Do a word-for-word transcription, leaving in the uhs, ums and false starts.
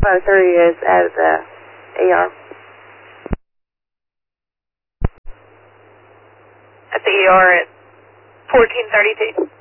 five three is at the E R. At the E R at fourteen thirty-two.